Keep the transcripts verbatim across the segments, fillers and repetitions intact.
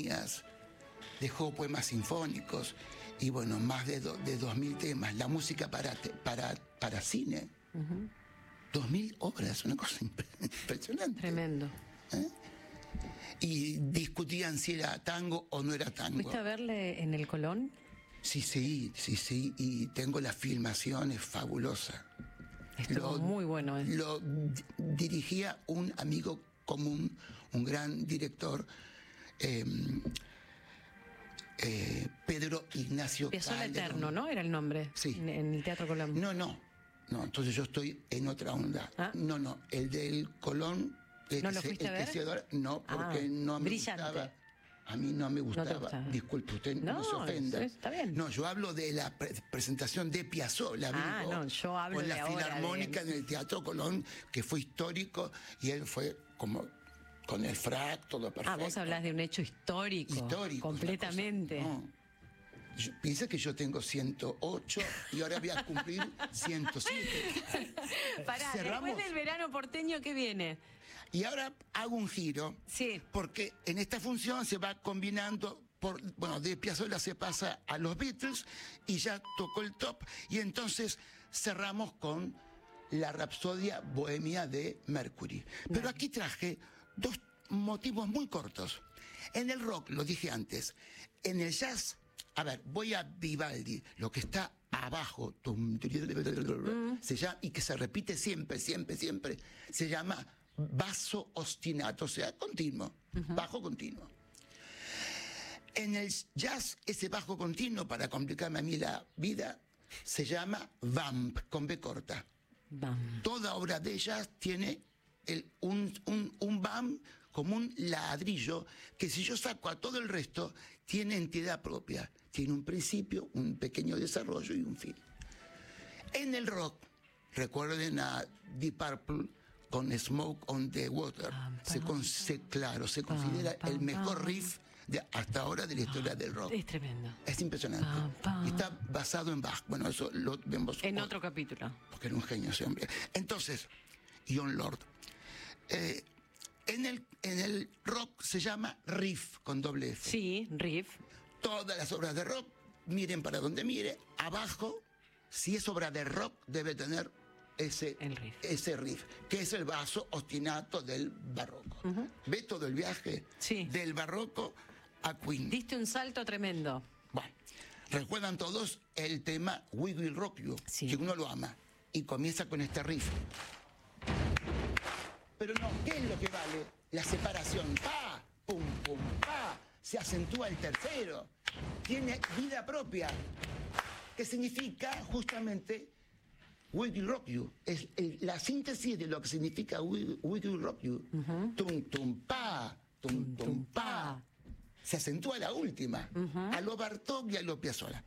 sinfonías, dejó poemas sinfónicos y bueno, más de, do, de dos mil temas, la música para, te, para, para cine. Uh-huh. Dos mil obras, una cosa impresionante. Tremendo. ¿Eh? Y discutían si era tango o no era tango. ¿Fuiste a verle en el Colón? Sí, sí, sí, sí, y tengo la filmación, es fabulosa. Estuvo lo, muy bueno. ¿Eh? Lo dirigía un amigo común, un gran director, eh, eh, Pedro Ignacio Piazzolla Eterno, ¿no? Era el nombre. Sí. En, en el Teatro Colón. No, no, no, entonces yo estoy en otra onda. ¿Ah? No, no, el del Colón... El ¿No que lo se, fuiste el a ver? Que se adora, no, porque ah, no me brillante. gustaba. A mí no me gustaba. No gustaba. Disculpe, usted no, no se ofenda. Está bien. No, yo hablo de la pre presentación de Piazzolla. Ah, no, yo hablo con de la ahora Filarmónica de... en el Teatro Colón, que fue histórico, y él fue como con el frac, todo perfecto. Ah, vos hablás de un hecho histórico. Histórico. Completamente. Cosa, no. Yo, piensa que yo tengo ciento ocho y ahora voy a cumplir ciento siete. Pará, después del verano porteño, ¿qué viene? Y ahora hago un giro, sí. porque en esta función se va combinando, por, bueno, de Piazzolla se pasa a los Beatles y ya tocó el top, y entonces cerramos con la Rapsodia Bohemia de Mercury. Pero no. Aquí traje dos motivos muy cortos. En el rock, lo dije antes, en el jazz, a ver, voy a Vivaldi, lo que está abajo, tum, mm. se llama, y que se repite siempre, siempre, siempre, se llama basso ostinato, o sea, continuo, uh-huh. bajo continuo. En el jazz, ese bajo continuo, para complicarme a mí la vida, se llama vamp, con B corta. Bam. Toda obra de jazz tiene el, un, un, un vamp como un ladrillo, que si yo saco a todo el resto, tiene entidad propia. Tiene un principio, un pequeño desarrollo y un fin. En el rock, recuerden a Deep Purple, con Smoke on the Water, pam, pam, se, con, se, claro, se pam, considera pam, el mejor pam. riff de hasta ahora de la historia del rock. Es tremendo. Es impresionante. Pam, pam. Está basado en Bach. Bueno, eso lo vemos. En otro capítulo. Porque era un genio ese hombre. Entonces, John Lord. Eh, en, el, en el rock se llama riff, con doble F. Sí, riff. Todas las obras de rock, miren para donde mire, abajo, si es obra de rock, debe tener Ese riff. ese riff, que es el basso ostinato del barroco. Uh-huh. ¿Ve todo el viaje? Sí. Del barroco a Queen. Diste un salto tremendo. Bueno, recuerdan todos el tema We Will Rock You, sí. que uno lo ama, y comienza con este riff. Pero no, ¿qué es lo que vale? La separación. ¡Pa! ¡Pum, pum, pa! Se acentúa el tercero. Tiene vida propia, que significa justamente We Will Rock You. Es el, la síntesis de lo que significa We, we Will Rock You. Uh-huh. Tum, tum, pa, tum, tum, tum, pa. Se acentúa la última, uh-huh. a lo Bartók y a lo Piazzolla.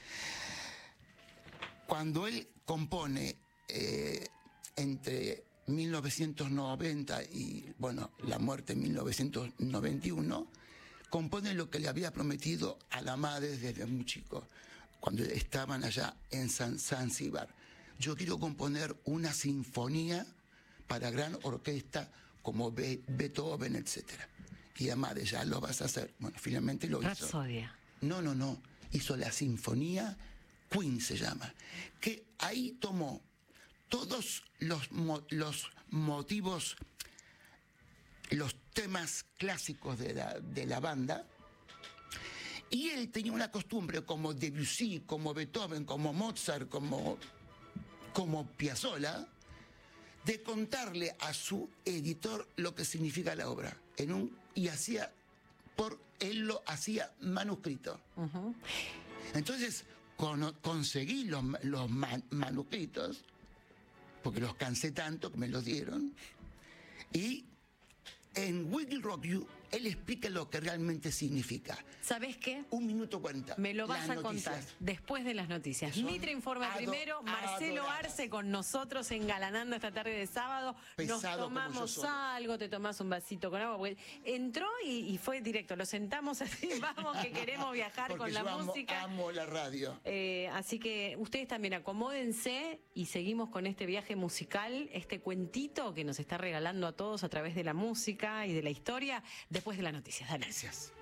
Cuando él compone eh, entre mil novecientos noventa y, bueno, la muerte en mil novecientos noventa y uno, compone lo que le había prometido a la madre desde muy chico, cuando estaban allá en San, Zanzíbar. Yo quiero componer una sinfonía para gran orquesta como Be Beethoven, etcétera. Y Amade, ya lo vas a hacer. Bueno, finalmente lo hizo. Rapsodia. No, no, no. Hizo la sinfonía Queen, se llama. Que ahí tomó todos los, mo los motivos, los temas clásicos de la, de la banda. Y él tenía una costumbre, como Debussy, como Beethoven, como Mozart, como... como Piazzolla, de contarle a su editor lo que significa la obra. En un, y hacía, por él lo hacía manuscrito. Uh-huh. Entonces, con, conseguí los, los man, manuscritos, porque los cansé tanto que me los dieron, y en We Will Rock You, él explica lo que realmente significa. ¿Sabés qué? Un minuto cuarenta. Me lo vas a contar después de las noticias. Mitre informa primero, Marcelo adoradas. Arce con nosotros engalanando esta tarde de sábado. Pesado. Nos tomamos algo, te tomás un vasito con agua. Porque entró y, y fue directo. Lo sentamos así, vamos que queremos viajar porque con la amo, música. amo la radio. Eh, así que ustedes también acomódense y seguimos con este viaje musical, este cuentito que nos está regalando a todos a través de la música y de la historia, después de las noticias. Dale. Gracias.